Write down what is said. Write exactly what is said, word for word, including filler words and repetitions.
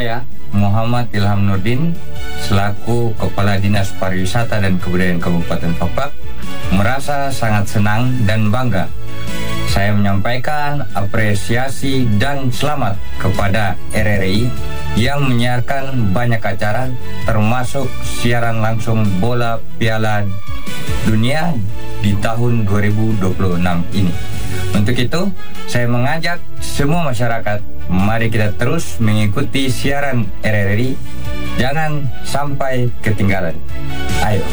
Saya, Muhammad Ilham Nurdin, selaku Kepala Dinas Pariwisata dan Kebudayaan Kabupaten Fafak, merasa sangat senang dan bangga. Saya menyampaikan apresiasi dan selamat kepada R R I yang menyiarkan banyak acara, termasuk siaran langsung bola Piala Dunia di tahun dua ribu dua puluh enam ini. Untuk itu, saya mengajak semua masyarakat, mari kita terus mengikuti siaran R R I, jangan sampai ketinggalan. Ayo.